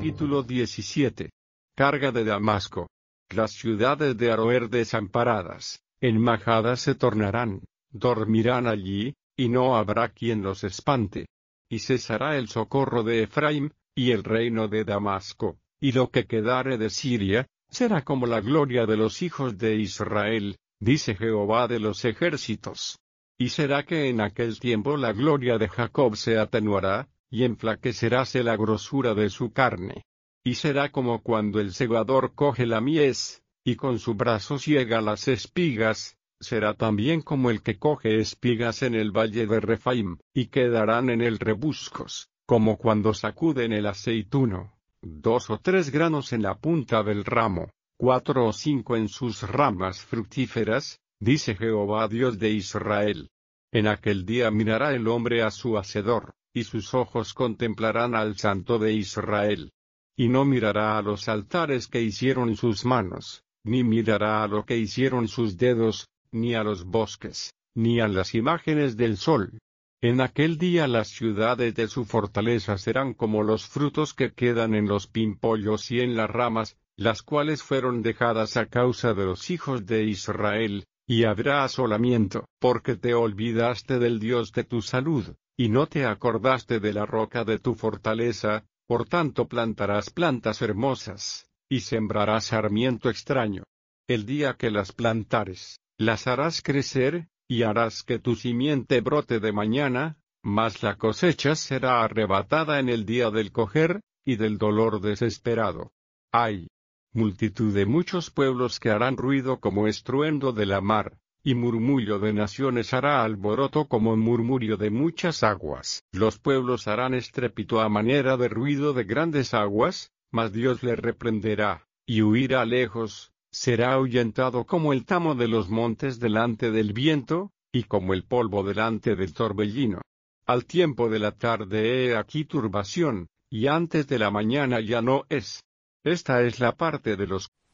Capítulo 17. Carga de Damasco. Las ciudades de Aroer desamparadas, en majadas se tornarán, dormirán allí, y no habrá quien los espante. Y cesará el socorro de Efraim, y el reino de Damasco, y lo que quedare de Siria, será como la gloria de los hijos de Israel, dice Jehová de los ejércitos. Y será que en aquel tiempo la gloria de Jacob se atenuará, y enflaqueceráse la grosura de su carne. Y será como cuando el segador coge la mies, y con su brazo ciega las espigas, será también como el que coge espigas en el valle de Rephaim, y quedarán en él rebuscos, como cuando sacuden el aceituno, 2 o 3 granos en la punta del ramo, 4 o 5 en sus ramas fructíferas, dice Jehová Dios de Israel. En aquel día mirará el hombre a su hacedor, y sus ojos contemplarán al Santo de Israel. Y no mirará a los altares que hicieron sus manos, ni mirará a lo que hicieron sus dedos, ni a los bosques, ni a las imágenes del sol. En aquel día las ciudades de su fortaleza serán como los frutos que quedan en los pimpollos y en las ramas, las cuales fueron dejadas a causa de los hijos de Israel, y habrá asolamiento, porque te olvidaste del Dios de tu salud, y no te acordaste de la roca de tu fortaleza. Por tanto plantarás plantas hermosas, y sembrarás sarmiento extraño. El día que las plantares, las harás crecer, y harás que tu simiente brote de mañana, mas la cosecha será arrebatada en el día del coger, y del dolor desesperado. ¡Ay! Multitud de muchos pueblos que harán ruido como estruendo de la mar, y murmullo de naciones hará alboroto como murmurio de muchas aguas. Los pueblos harán estrépito a manera de ruido de grandes aguas, mas Dios le reprenderá, y huirá lejos, será ahuyentado como el tamo de los montes delante del viento, y como el polvo delante del torbellino. Al tiempo de la tarde he aquí turbación, y antes de la mañana ya no es. Esta es la parte de los